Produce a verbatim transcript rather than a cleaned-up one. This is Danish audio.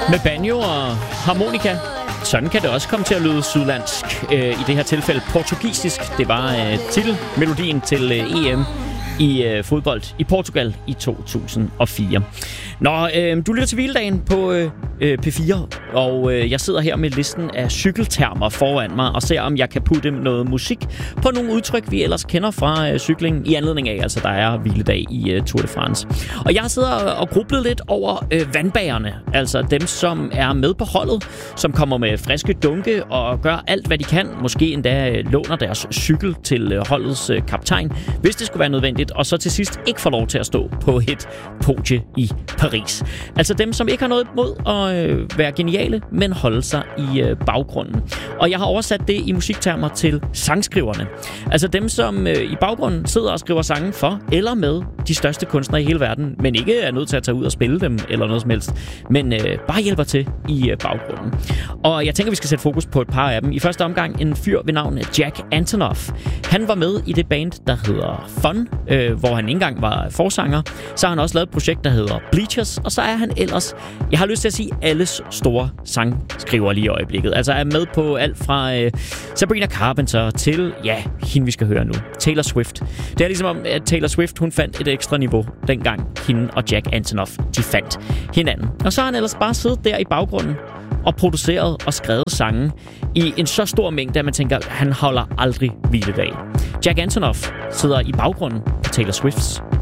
Med banjo og harmonika. Sådan kan det også komme til at lyde sydlandsk. Øh, I det her tilfælde portugisisk. Det var øh, titelmelodien til øh, E M i øh, fodbold i Portugal i to tusind og fire. Nå, øh, du lytter til Hviledagen på øh, P fire, og øh, jeg sidder her med listen af cykeltermer foran mig og ser, om jeg kan putte noget musik på nogle udtryk, vi ellers kender fra øh, cyklingen, i anledning af, altså der er hviledag i øh, Tour de France. Og jeg sidder og grublet lidt over øh, vandbagerne, altså dem, som er med på holdet, som kommer med friske dunke og gør alt, hvad de kan. Måske endda øh, låner deres cykel til øh, holdets øh, kaptajn, hvis det skulle være nødvendigt, og så til sidst ikke får lov til at stå på et podie i Paris. Altså dem, som ikke har noget imod at øh, være geniale, men holde sig i øh, baggrunden. Og jeg har oversat det i musiktermer til sangskriverne. Altså dem, som øh, i baggrunden sidder og skriver sange for eller med de største kunstnere i hele verden, men ikke er nødt til at tage ud og spille dem eller noget som helst, men øh, bare hjælper til i øh, baggrunden. Og jeg tænker, vi skal sætte fokus på et par af dem. I første omgang en fyr ved navn Jack Antonoff. Han var med i det band, der hedder Fun, øh, hvor han ikke engang var forsanger. Så har han også lavet et projekt, der hedder Bleachers, og så er han ellers, jeg har lyst til at sige, alles store sangskriver lige i øjeblikket. Altså er med på alt fra øh, Sabrina Carpenter til, ja, hende vi skal høre nu, Taylor Swift. Det er ligesom om, at Taylor Swift, hun fandt et ekstra niveau, dengang hende og Jack Antonoff, de fandt hinanden. Og så har han ellers bare siddet der i baggrunden og produceret og skrevet sange i en så stor mængde, at man tænker, at han holder aldrig hviledag. Jack Antonoff sidder i baggrunden på Taylor Swifts